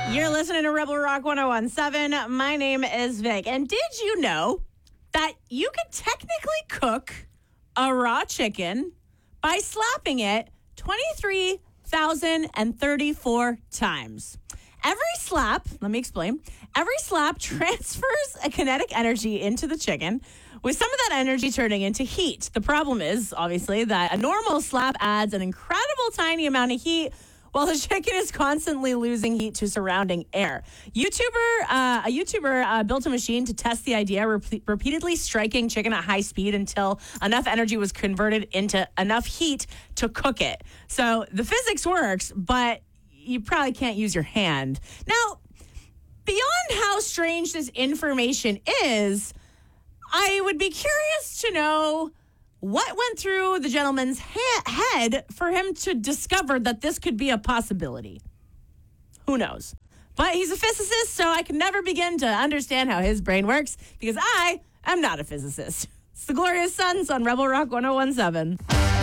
You're listening to Rebel Rock 1017. My name is Vic. And did you know that you could technically cook a raw chicken by slapping it 23,034 times? Every slap, let me explain. Every slap transfers a kinetic energy into the chicken, with some of that energy turning into heat. The problem is, obviously, that a normal slap adds an incredible tiny amount of heat while the chicken is constantly losing heat to surrounding air. A YouTuber built a machine to test the idea, repeatedly striking chicken at high speed until enough energy was converted into enough heat to cook it. So the physics works, but you probably can't use your hand. Now, beyond how strange this information is, I would be curious to know what went through the gentleman's head for him to discover that this could be a possibility. Who knows? But he's a physicist, so I can never begin to understand how his brain works because I am not a physicist. It's the Glorious Sons on Rebel Rock 1017.